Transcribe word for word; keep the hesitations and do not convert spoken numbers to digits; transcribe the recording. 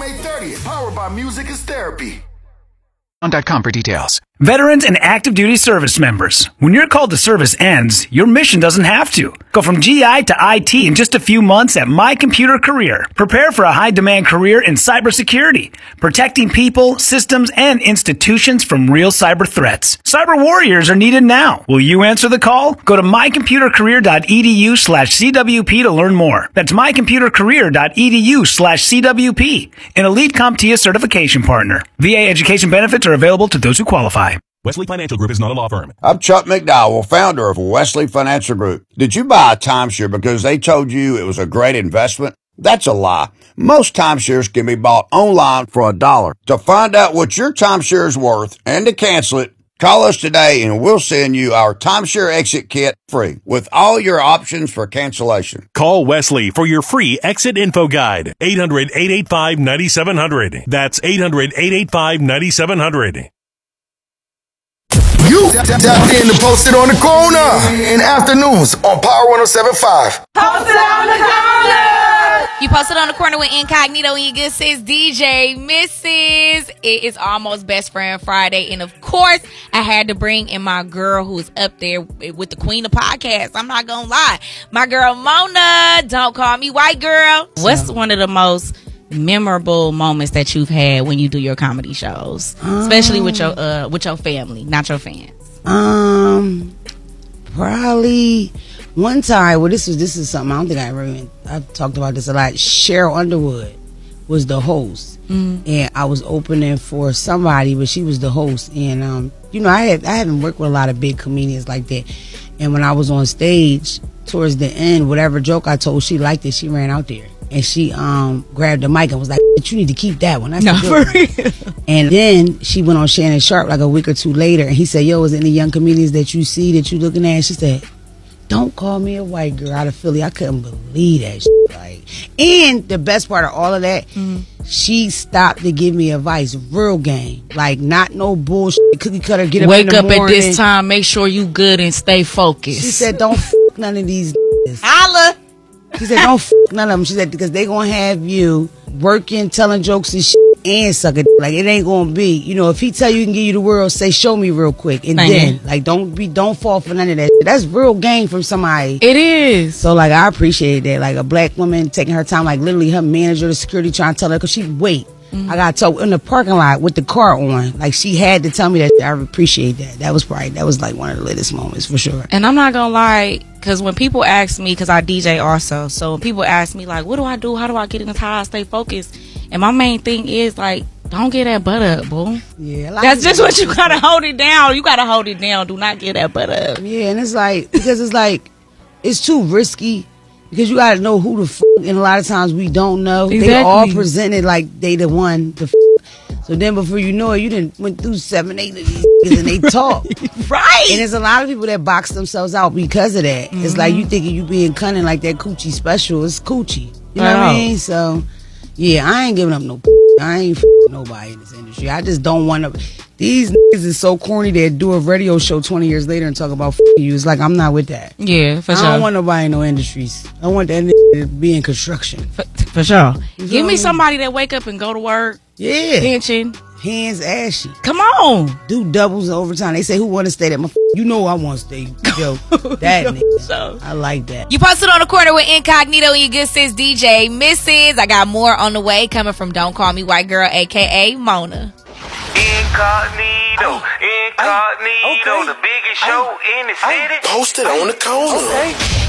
May thirtieth. Powered by Music is Therapy. dot com for details. Veterans and active duty service members, when your call to service ends, your mission doesn't have to. Go from G I to I T in just a few months at My Computer Career. Prepare for a high-demand career in cybersecurity, protecting people, systems, and institutions from real cyber threats. Cyber warriors are needed now. Will you answer the call? Go to mycomputercareer.edu slash CWP to learn more. That's mycomputercareer.edu slash CWP, an elite CompTIA certification partner. V A education benefits are available to those who qualify. Wesley Financial Group is not a law firm. I'm Chuck McDowell, founder of Wesley Financial Group. Did you buy a timeshare because they told you it was a great investment? That's a lie. Most timeshares can be bought online for a dollar. To find out what your timeshare is worth and to cancel it, call us today and we'll send you our timeshare exit kit free with all your options for cancellation. Call Wesley for your free exit info guide. eight hundred, eight eight five, nine seven zero zero. That's eight hundred, eight eight five, nine seven zero zero. You tap in to Post It on the Corner in afternoons on Power one oh seven point five. Post It on the Corner. You Posted on the Corner with Incognito and your good sis D J Missus It is almost Best Friend Friday, and of course I had to bring in my girl who's up there with the queen of podcasts. I'm not gonna lie, my girl Mona. Don't call me white girl. What's one of the most memorable moments that you've had when you do your comedy shows, um, especially with your uh with your family, not your fans? Um, probably one time. Well, this was this is something I don't think I ever even I've talked about this a lot. Cheryl Underwood was the host, mm. and I was opening for somebody, but she was the host. And um, you know, I had I haven't worked with a lot of big comedians like that. And when I was on stage towards the end, whatever joke I told, she liked it. She ran out there. And she um grabbed the mic and was like, "You need to keep that one." That's no, for real. And then she went on Shannon Sharp like a week or two later, and he said, "Yo, is any young comedians that you see that you looking at?" And she said, "Don't call me a white girl out of Philly." I couldn't believe that shit. Like, and the best part of all of that, mm-hmm. she stopped to give me advice, real game, like not no bullshit cookie cutter. Get up Wake in the up morning. At this time. Make sure you good and stay focused. She said, "Don't f none of these." Holla. She said, "Don't f none of them." She said, "Because they gonna have you working, telling jokes and shit, and sucking. Like it ain't gonna be, you know. If he tell you he can give you the world, say show me real quick, and Thank then you. like don't be, don't fall for none of that. That's real game from somebody. It is. So like I appreciate that. Like a black woman taking her time, like literally her manager, the security trying to tell her because she wait. Mm-hmm. I got told in the parking lot with the car on. Like she had to tell me that. I appreciate that. That was probably that was like one of the latest moments for sure. And I'm not gonna lie, because when people ask me, because I D J also, so when people ask me like, what do I do? How do I get in the tie? Stay focused. And my main thing is like, don't get that butt up, boo. Yeah, that's just what you gotta hold it down. You gotta hold it down. Do not get that butt up. Yeah, and it's like because it's like it's too risky. Because you gotta know who the f***, and a lot of times we don't know. Exactly. They all presented like they the one. The f***. So then before you know it, you done went through seven, eight of these niggas and they talk. Right. And there's a lot of people that box themselves out because of that. Mm-hmm. It's like you thinking you being cunning like that coochie special. It's coochie. You know wow. what I mean? So, yeah, I ain't giving up no I ain't f***ing nobody in this industry. I just don't want to. These niggas is so corny that do a radio show twenty years later and talk about f***ing you. It's like, I'm not with that. Yeah, for I sure. I don't want nobody in no industries. I want that nigga to be in construction. For, for sure. You Give me somebody that wake up and go to work. Yeah. Pension. Hands ashy. Come on. Do doubles overtime. They say, who want to stay there? My f- you know I want to stay. Yo, that nigga. So. I like that. You Posted on the Corner with Incognito and your good sis D J Missus I got more on the way coming from Don't Call Me White Girl, a k a. Mona. Incognito, Incognito, okay. The biggest show in the city. Posted on the Corner. Okay.